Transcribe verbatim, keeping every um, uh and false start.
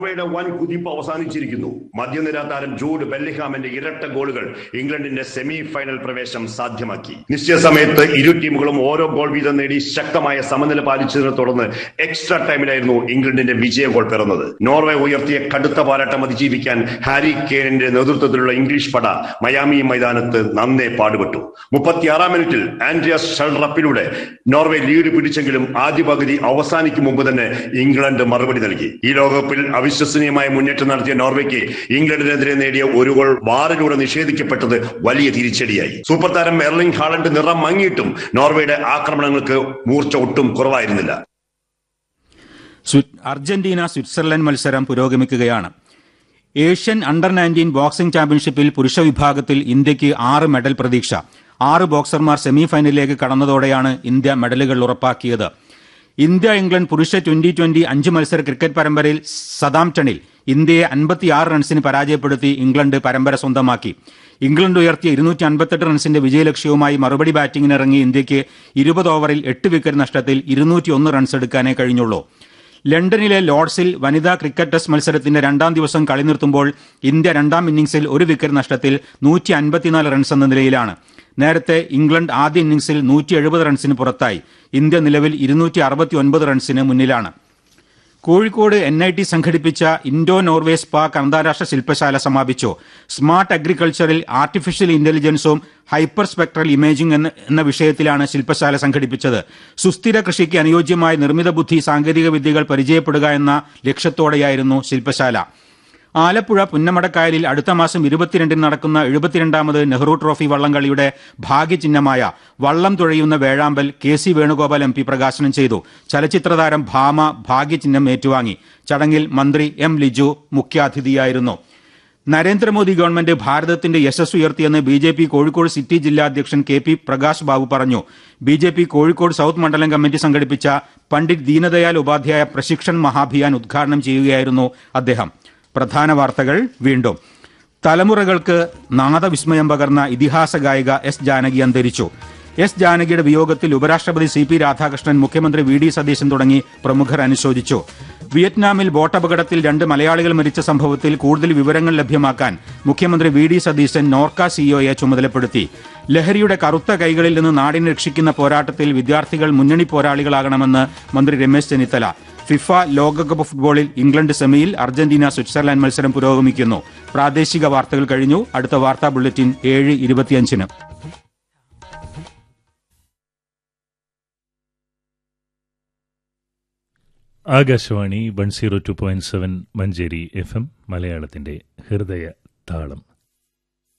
യുടെ വൻ കുതിപ്പ് അവസാനിച്ചിരിക്കുന്നു. മധ്യനിര താരം ജൂഡ് ബെല്ലിഹാമിന്റെ ഇരട്ട ഗോളുകൾ ഇംഗ്ലണ്ടിന്റെ സെമി ഫൈനൽ പ്രവേശം സാധ്യമാക്കി. നിശ്ചയ സമയത്ത് ഇരു ടീമുകളും ഓരോ ഗോൾ വീതം നേടി ശക്തമായ സമനില പാലിച്ചതിനെ തുടർന്ന് എക്സ്ട്രാ ടൈമിലായിരുന്നു ഇംഗ്ലണ്ടിന്റെ വിജയ ഗോൾ പിറന്നത്. നോർവേ ഉയർത്തിയ കടുത്ത പോരാട്ടം അതിജീവിക്കാൻ ഹാരി കെയ്നിന്റെ നേതൃത്വത്തിലുള്ള ഇംഗ്ലീഷ് പട മയാമി മൈതാനത്ത് നന്നേ പാടുപെട്ടു. മുപ്പത്തിയാറാം മിനിറ്റിൽ ആൻഡ്രിയാസ് ഷെൽറപ്പിലൂടെ നോർവേ ലീഡ് പിടിച്ചെങ്കിലും ആദ്യ പകുതി അവസാനിക്കും മുമ്പ് തന്നെ ഇംഗ്ലണ്ട് മറുപടി നൽകി. ഈ ലോകകപ്പിൽ വിശ്വസനീയമായ മുന്നേറ്റം നടത്തിയ നോർവേക്ക് ഇംഗ്ലണ്ടിനെതിരെ നേടിയ ഒരു ഗോൾ വാറിലൂടെ നിഷേധിക്കപ്പെട്ടത് വലിയ തിരിച്ചടിയായി. സൂപ്പർ താരം എർലിംഗ് ഹാലണ്ട് നിറം മങ്ങിയിട്ടും നോർവേയുടെ ആക്രമണങ്ങൾക്ക് മൂർച്ച ഒട്ടും കുറവായിരുന്നില്ല. അർജന്റീന സ്വിറ്റ്സർലൻഡ് മത്സരം പുരോഗമിക്കുകയാണ്. ഏഷ്യൻ അണ്ടർ നയൻറ്റീൻ ബോക്സിംഗ് ചാമ്പ്യൻഷിപ്പിൽ പുരുഷ വിഭാഗത്തിൽ ഇന്ത്യക്ക് ആറ് മെഡൽ പ്രതീക്ഷ. ആറ് ബോക്സർമാർ സെമിഫൈനലിലേക്ക് കടന്നതോടെയാണ് ഇന്ത്യ മെഡലുകൾ ഉറപ്പാക്കിയത്. ഇന്ത്യ ഇംഗ്ലണ്ട് പുരുഷ ട്വന്റി ട്വന്റി അഞ്ച് മത്സര ക്രിക്കറ്റ് പരമ്പരയിൽ സതാംപ്ടണിൽ ഇന്ത്യയെ അൻപത്തിയാറ് റൺസിന് പരാജയപ്പെടുത്തി ഇംഗ്ലണ്ട് പരമ്പര സ്വന്തമാക്കി. ഇംഗ്ലണ്ട് ഉയർത്തിയ ഇരുന്നൂറ്റി അൻപത്തെട്ട് റൺസിന്റെ വിജയലക്ഷ്യവുമായി മറുപടി ബാറ്റിംഗിനിറങ്ങിയ ഇന്ത്യക്ക് ഇരുപത് ഓവറിൽ എട്ട് വിക്കറ്റ് നഷ്ടത്തിൽ ഇരുന്നൂറ്റി ഒന്ന് റൺസ് എടുക്കാനേ കഴിഞ്ഞുള്ളൂ. ലണ്ടനിലെ ലോർഡ്സിൽ വനിതാ ക്രിക്കറ്റ് ടെസ്റ്റ് മത്സരത്തിന്റെ രണ്ടാം ദിവസം കളി നിർത്തുമ്പോൾ ഇന്ത്യ രണ്ടാം ഇന്നിംഗ്സിൽ ഒരു വിക്കറ്റ് നഷ്ടത്തിൽ നൂറ്റി അൻപത്തിനാല് റൺസ് എന്ന നിലയിലാണ്. നേരത്തെ ഇംഗ്ലണ്ട് ആദ്യ ഇന്നിംഗ്സിൽ നൂറ്റി എഴുപത് റൺസിന് പുറത്തായി. ഇന്ത്യ നിലവിൽ ഇരുന്നൂറ്റി അറുപത്തി ഒൻപത് റൺസിന് മുന്നിലാണ്. കോഴിക്കോട് എൻ ഐ ടി സംഘടിപ്പിച്ച ഇൻഡോ നോർവേ സ്പാർക്ക് അന്താരാഷ്ട്ര ശില്പശാല സമാപിച്ചു. Smart അഗ്രികൾച്ചറിൽ artificial ഇന്റലിജൻസും hyper spectral imaging എന്ന വിഷയത്തിലാണ് ശില്പശാല സംഘടിപ്പിച്ചത്. സുസ്ഥിര കൃഷിക്ക് അനുയോജ്യമായ നിർമ്മിത ബുദ്ധി സാങ്കേതിക വിദ്യകൾ പരിചയപ്പെടുക എന്ന ലക്ഷ്യത്തോടെയായിരുന്നു ശില്പശാല. ആലപ്പുഴ പുന്നമടക്കായലിൽ അടുത്ത മാസം ഇരുപത്തിരണ്ടിന് നടക്കുന്ന എഴുപത്തിരണ്ടാമത് നെഹ്റു ട്രോഫി വള്ളംകളിയുടെ ഭാഗ്യചിഹ്നമായ വള്ളം തുഴയുന്ന വേഴാമ്പൽ K C Venugopal M P പ്രകാശനം ചെയ്തു. ചലച്ചിത്രതാരം ഭാമ ഭാഗ്യചിഹ്നം ഏറ്റുവാങ്ങി. ചടങ്ങിൽ മന്ത്രി എം ലിജു മുഖ്യാതിഥിയായിരുന്നു. നരേന്ദ്രമോദി ഗവൺമെന്റ് ഭാരതത്തിന്റെ യശസ് ഉയർത്തിയെന്ന് B J P Kozhikode city ജില്ലാ അധ്യക്ഷൻ കെ പി പ്രകാശ് ബാബു പറഞ്ഞു. B J P Kozhikode south മണ്ഡലം കമ്മിറ്റി സംഘടിപ്പിച്ച പണ്ഡിറ്റ് ദീനദയാൽ ഉപാധ്യായ പ്രശിക്ഷൺ മഹാഭിയാൻ ഉദ്ഘാടനം ചെയ്യുകയായിരുന്നു അദ്ദേഹം. പ്രധാന വാർത്തകൾ വീണ്ടും. തലമുറകൾക്ക് നാദവിസ്മയം പകർന്ന ഇതിഹാസ ഗായിക എസ് ജാനകി അന്തരിച്ചു. എസ് ജാനകിയുടെ വിയോഗത്തിൽ ഉപരാഷ്ട്രപതി സി പി രാധാകൃഷ്ണൻ, മുഖ്യമന്ത്രി വി ഡി സതീശൻ തുടങ്ങി പ്രമുഖർ അനുശോചിച്ചു. വിയറ്റ്നാമിൽ ബോട്ടപകടത്തിൽ രണ്ട് മലയാളികൾ മരിച്ച സംഭവത്തിൽ കൂടുതൽ വിവരങ്ങൾ ലഭ്യമാക്കാൻ മുഖ്യമന്ത്രി വി ഡി സതീശൻ നോർക്ക സിഇഒയെ ചുമതലപ്പെടുത്തി. ലഹരിയുടെ കറുത്ത കൈകളിൽ നിന്ന് നാടിനെ രക്ഷിക്കുന്ന പോരാട്ടത്തിൽ വിദ്യാർത്ഥികൾ മുന്നണി പോരാളികളാകണമെന്ന് മന്ത്രി രമേശ് ചെന്നിത്തല. ഫിഫ ലോകകപ്പ് ഫുട്ബോളിൽ ഇംഗ്ലണ്ട് സെമിയിൽ, അർജന്റീന സ്വിറ്റ്സർലാൻഡ് മത്സരം പുരോഗമിക്കുന്നു. പ്രാദേശിക വാർത്തകൾ കഴിഞ്ഞു. അടുത്ത വാർത്താ ബുള്ളറ്റിൻ ഏഴ് ഇരുപത്തിയഞ്ചിന്. Akashvani one zero two point seven Manjeri F M, മലയാളത്തിന്റെ ഹൃദയ താളം.